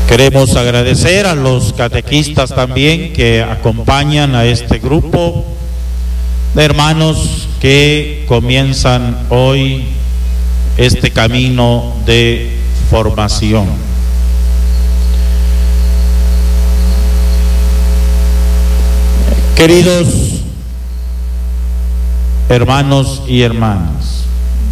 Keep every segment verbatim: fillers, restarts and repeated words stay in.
Queremos agradecer a los catequistas también que acompañan a este grupo de hermanos que comienzan hoy este camino de formación. Queridos hermanos y hermanas,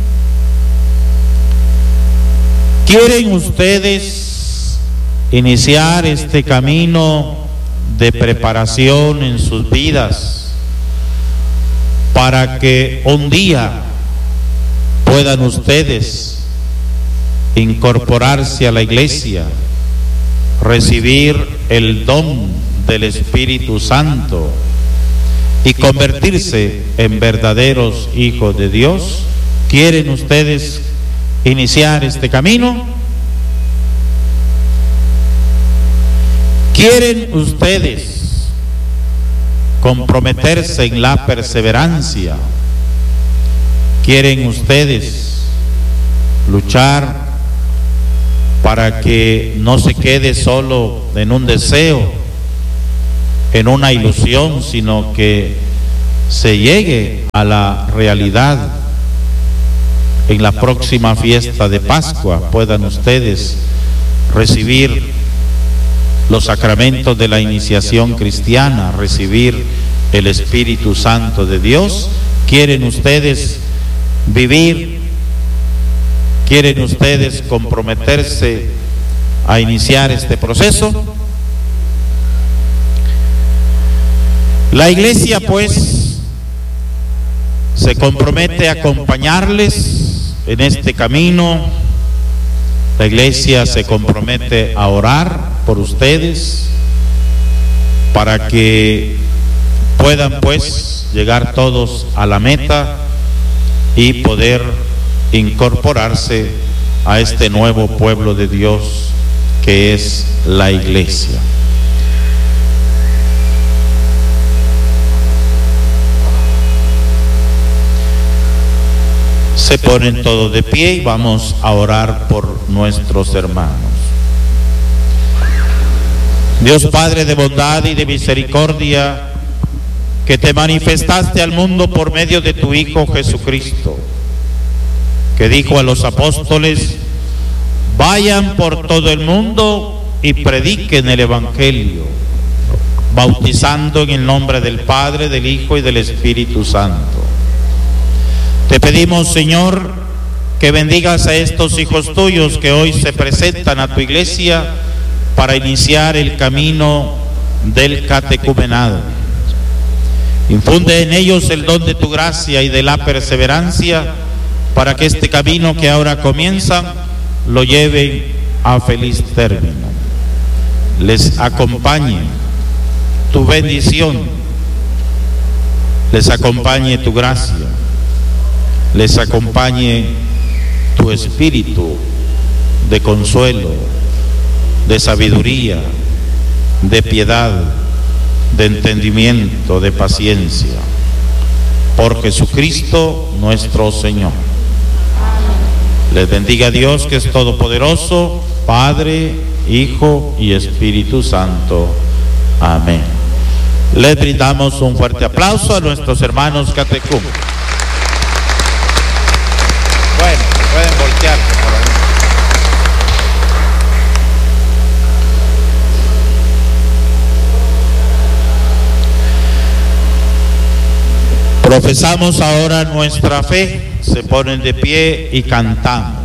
¿quieren ustedes iniciar este camino de preparación en sus vidas para que un día puedan ustedes incorporarse a la iglesia, recibir el don del Espíritu Santo y convertirse en verdaderos hijos de Dios? ¿Quieren ustedes iniciar este camino? ¿Quieren ustedes comprometerse en la perseverancia? ¿Quieren ustedes luchar para que no se quede solo en un deseo, en una ilusión, sino que se llegue a la realidad? En la próxima fiesta de Pascua puedan ustedes recibir los sacramentos de la iniciación cristiana, recibir el Espíritu Santo de Dios. ¿Quieren ustedes vivir? ¿Quieren ustedes comprometerse a iniciar este proceso? La Iglesia, pues, se compromete a acompañarles en este camino. La Iglesia se compromete a orar por ustedes para que puedan, pues, llegar todos a la meta y poder incorporarse a este nuevo pueblo de Dios que es la Iglesia. Se ponen todos de pie y vamos a orar por nuestros hermanos. Dios Padre de bondad y de misericordia, que te manifestaste al mundo por medio de tu Hijo Jesucristo, que dijo a los apóstoles: vayan por todo el mundo y prediquen el Evangelio, bautizando en el nombre del Padre, del Hijo y del Espíritu Santo. Te pedimos, Señor, que bendigas a estos hijos tuyos que hoy se presentan a tu iglesia para iniciar el camino del catecumenado. Infunde en ellos el don de tu gracia y de la perseverancia para que este camino que ahora comienzan lo lleven a feliz término. Les acompañe tu bendición, les acompañe tu gracia, les acompañe tu espíritu de consuelo, de sabiduría, de piedad, de entendimiento, de paciencia. Por Jesucristo nuestro Señor. Les bendiga Dios, que es todopoderoso, Padre, Hijo y Espíritu Santo. Amén. Les brindamos un fuerte aplauso a nuestros hermanos catecúmenos. Bueno, pueden voltearse por ahí. Profesamos ahora nuestra fe. Se ponen de pie y cantamos.